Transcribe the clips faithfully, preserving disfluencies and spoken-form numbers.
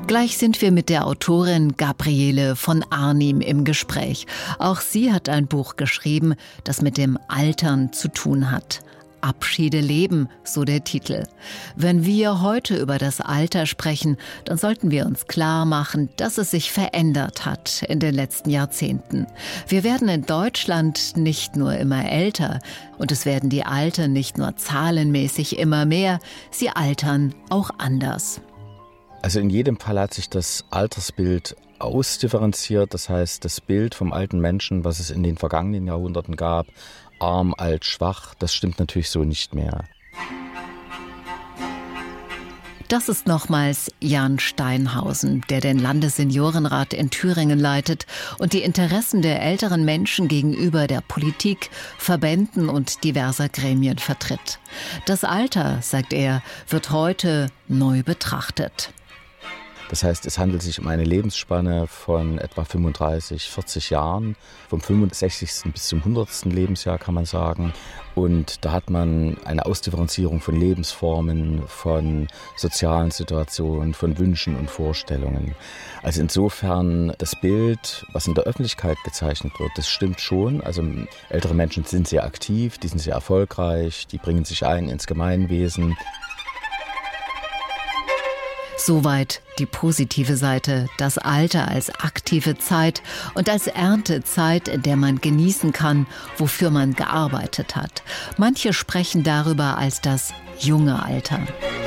Gleich sind wir mit der Autorin Gabriele von Arnim im Gespräch. Auch sie hat ein Buch geschrieben, das mit dem Altern zu tun hat. Abschiede leben, so der Titel. Wenn wir heute über das Alter sprechen, dann sollten wir uns klar machen, dass es sich verändert hat in den letzten Jahrzehnten. Wir werden in Deutschland nicht nur immer älter und es werden die Alten nicht nur zahlenmäßig immer mehr, sie altern auch anders. Also in jedem Fall hat sich das Altersbild ausdifferenziert. Das heißt, das Bild vom alten Menschen, was es in den vergangenen Jahrhunderten gab, arm, alt, schwach, das stimmt natürlich so nicht mehr. Das ist nochmals Jan Steinhausen, der den Landesseniorenrat in Thüringen leitet und die Interessen der älteren Menschen gegenüber der Politik, Verbänden und diverser Gremien vertritt. Das Alter, sagt er, wird heute neu betrachtet. Das heißt, es handelt sich um eine Lebensspanne von etwa fünfunddreißig, vierzig Jahren, vom fünfundsechzigsten bis zum hundertsten Lebensjahr kann man sagen. Und da hat man eine Ausdifferenzierung von Lebensformen, von sozialen Situationen, von Wünschen und Vorstellungen. Also insofern das Bild, was in der Öffentlichkeit gezeichnet wird, das stimmt schon. Also ältere Menschen sind sehr aktiv, die sind sehr erfolgreich, die bringen sich ein ins Gemeinwesen. Soweit die positive Seite, das Alter als aktive Zeit und als Erntezeit, in der man genießen kann, wofür man gearbeitet hat. Manche sprechen darüber als das junge Alter.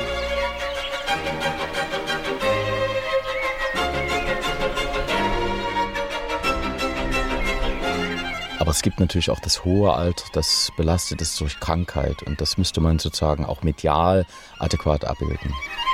Aber es gibt natürlich auch das hohe Alter, das belastet ist durch Krankheit und das müsste man sozusagen auch medial adäquat abbilden.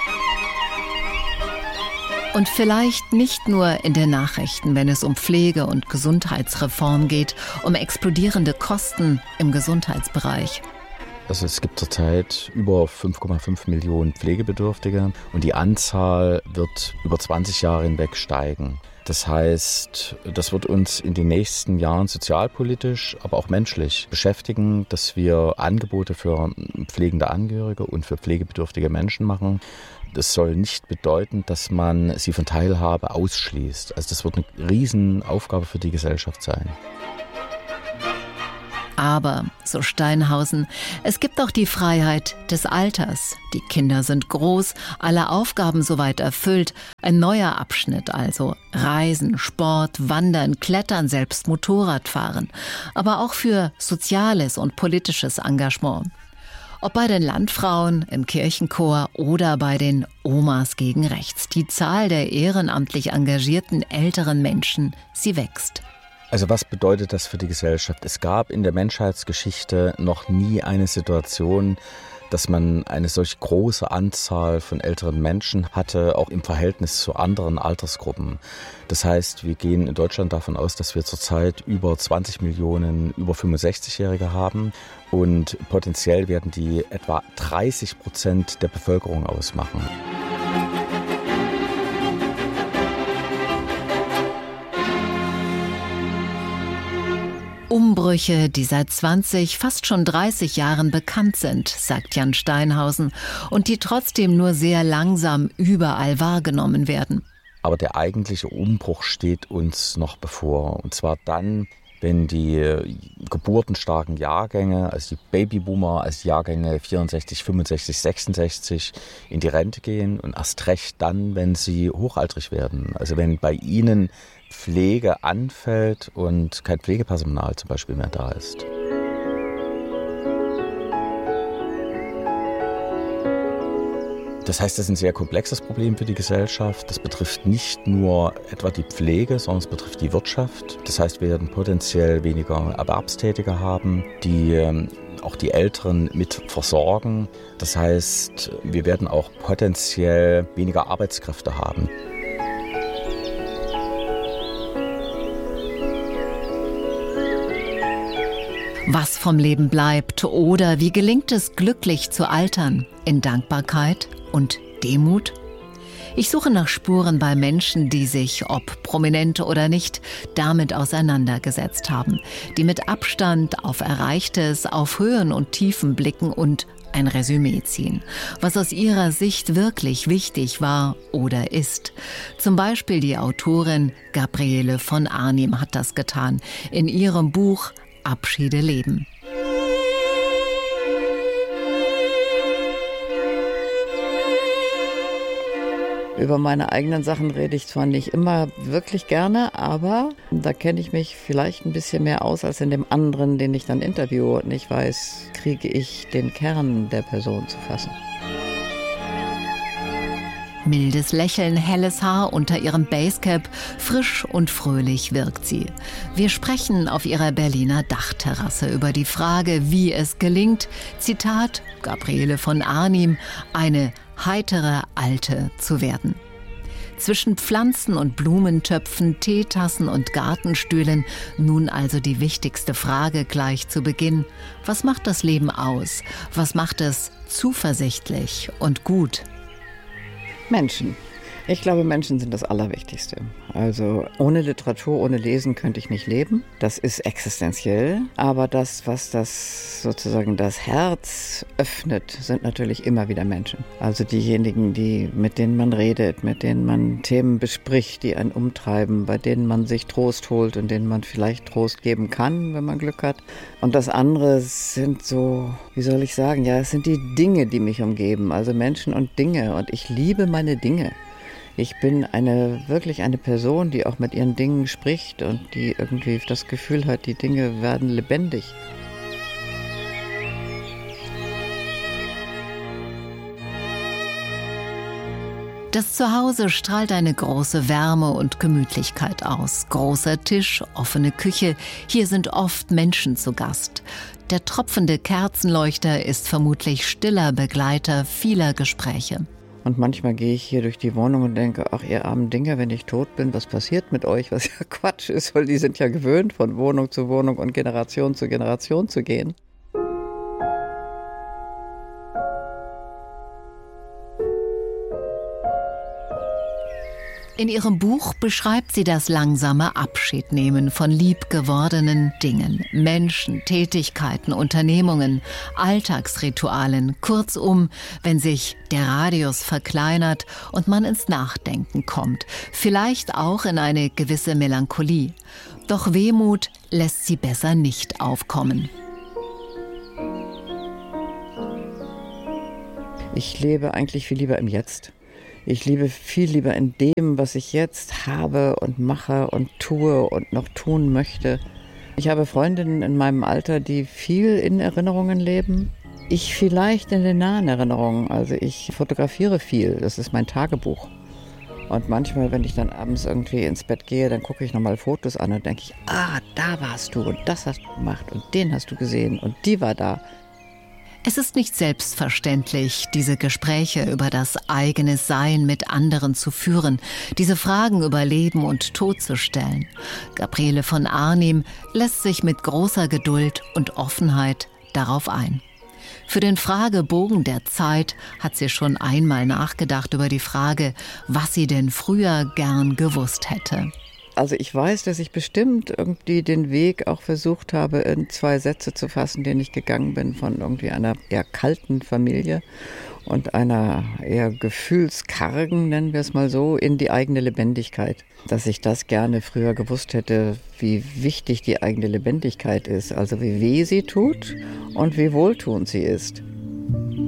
Und vielleicht nicht nur in den Nachrichten, wenn es um Pflege- und Gesundheitsreform geht, um explodierende Kosten im Gesundheitsbereich. Also es gibt zurzeit über fünf Komma fünf Millionen Pflegebedürftige und die Anzahl wird über zwanzig Jahre hinweg steigen. Das heißt, das wird uns in den nächsten Jahren sozialpolitisch, aber auch menschlich beschäftigen, dass wir Angebote für pflegende Angehörige und für pflegebedürftige Menschen machen. Das soll nicht bedeuten, dass man sie von Teilhabe ausschließt. Also das wird eine Riesenaufgabe für die Gesellschaft sein. Aber, so Steinhausen, es gibt auch die Freiheit des Alters. Die Kinder sind groß, alle Aufgaben soweit erfüllt. Ein neuer Abschnitt also. Reisen, Sport, Wandern, Klettern, selbst Motorrad fahren. Aber auch für soziales und politisches Engagement. Ob bei den Landfrauen, im Kirchenchor oder bei den Omas gegen Rechts. Die Zahl der ehrenamtlich engagierten älteren Menschen, sie wächst. Also was bedeutet das für die Gesellschaft? Es gab in der Menschheitsgeschichte noch nie eine Situation, dass man eine solch große Anzahl von älteren Menschen hatte, auch im Verhältnis zu anderen Altersgruppen. Das heißt, wir gehen in Deutschland davon aus, dass wir zurzeit über zwanzig Millionen über fünfundsechzigjährige haben und potenziell werden die etwa dreißig Prozent der Bevölkerung ausmachen. Umbrüche, die seit zwanzig, fast schon dreißig Jahren bekannt sind, sagt Jan Steinhausen, und die trotzdem nur sehr langsam überall wahrgenommen werden. Aber der eigentliche Umbruch steht uns noch bevor. Und zwar dann, wenn die geburtenstarken Jahrgänge, also die Babyboomer, also die Jahrgänge vierundsechzig, fünfundsechzig, sechsundsechzig in die Rente gehen und erst recht dann, wenn sie hochaltrig werden. Also wenn bei ihnen Pflege anfällt und kein Pflegepersonal zum Beispiel mehr da ist. Das heißt, das ist ein sehr komplexes Problem für die Gesellschaft. Das betrifft nicht nur etwa die Pflege, sondern es betrifft die Wirtschaft. Das heißt, wir werden potenziell weniger Erwerbstätige haben, die auch die Älteren mit versorgen. Das heißt, wir werden auch potenziell weniger Arbeitskräfte haben. Was vom Leben bleibt oder wie gelingt es, glücklich zu altern, in Dankbarkeit und Demut? Ich suche nach Spuren bei Menschen, die sich, ob Prominente oder nicht, damit auseinandergesetzt haben, die mit Abstand auf Erreichtes, auf Höhen und Tiefen blicken und ein Resümee ziehen, was aus ihrer Sicht wirklich wichtig war oder ist. Zum Beispiel die Autorin Gabriele von Arnim hat das getan in ihrem Buch Abschiede leben. Über meine eigenen Sachen rede ich zwar nicht immer wirklich gerne, aber da kenne ich mich vielleicht ein bisschen mehr aus als in dem anderen, den ich dann interviewe und nicht weiß, kriege ich den Kern der Person zu fassen. Mildes Lächeln, helles Haar unter ihrem Basecap, frisch und fröhlich wirkt sie. Wir sprechen auf ihrer Berliner Dachterrasse über die Frage, wie es gelingt, Zitat Gabriele von Arnim, eine heitere Alte zu werden. Zwischen Pflanzen- und Blumentöpfen, Teetassen und Gartenstühlen nun also die wichtigste Frage gleich zu Beginn. Was macht das Leben aus? Was macht es zuversichtlich und gut? Menschen. Ich glaube, Menschen sind das Allerwichtigste. Also ohne Literatur, ohne Lesen könnte ich nicht leben. Das ist existenziell. Aber das, was das sozusagen das Herz öffnet, sind natürlich immer wieder Menschen. Also diejenigen, die, mit denen man redet, mit denen man Themen bespricht, die einen umtreiben, bei denen man sich Trost holt und denen man vielleicht Trost geben kann, wenn man Glück hat. Und das andere sind so, wie soll ich sagen, ja, es sind die Dinge, die mich umgeben. Also Menschen und Dinge. Und ich liebe meine Dinge. Ich bin eine, wirklich eine Person, die auch mit ihren Dingen spricht und die irgendwie das Gefühl hat, die Dinge werden lebendig. Das Zuhause strahlt eine große Wärme und Gemütlichkeit aus. Großer Tisch, offene Küche, hier sind oft Menschen zu Gast. Der tropfende Kerzenleuchter ist vermutlich stiller Begleiter vieler Gespräche. Und manchmal gehe ich hier durch die Wohnung und denke, ach ihr armen Dinger, wenn ich tot bin, was passiert mit euch? Was ja Quatsch ist, weil die sind ja gewöhnt, von Wohnung zu Wohnung und Generation zu Generation zu gehen. In ihrem Buch beschreibt sie das langsame Abschiednehmen von liebgewordenen Dingen, Menschen, Tätigkeiten, Unternehmungen, Alltagsritualen. Kurzum, wenn sich der Radius verkleinert und man ins Nachdenken kommt, vielleicht auch in eine gewisse Melancholie. Doch Wehmut lässt sie besser nicht aufkommen. Ich lebe eigentlich viel lieber im Jetzt. Ich lebe viel lieber in dem, was ich jetzt habe und mache und tue und noch tun möchte. Ich habe Freundinnen in meinem Alter, die viel in Erinnerungen leben. Ich vielleicht in den nahen Erinnerungen. Also ich fotografiere viel, das ist mein Tagebuch. Und manchmal, wenn ich dann abends irgendwie ins Bett gehe, dann gucke ich nochmal Fotos an und denke ich, ah, da warst du und das hast du gemacht und den hast du gesehen und die war da. Es ist nicht selbstverständlich, diese Gespräche über das eigene Sein mit anderen zu führen, diese Fragen über Leben und Tod zu stellen. Gabriele von Arnim lässt sich mit großer Geduld und Offenheit darauf ein. Für den Fragebogen der Zeit hat sie schon einmal nachgedacht über die Frage, was sie denn früher gern gewusst hätte. Also ich weiß, dass ich bestimmt irgendwie den Weg auch versucht habe, in zwei Sätze zu fassen, den ich gegangen bin von irgendwie einer eher kalten Familie und einer eher gefühlskargen, nennen wir es mal so, in die eigene Lebendigkeit. Dass ich das gerne früher gewusst hätte, wie wichtig die eigene Lebendigkeit ist, also wie weh sie tut und wie wohltuend sie ist.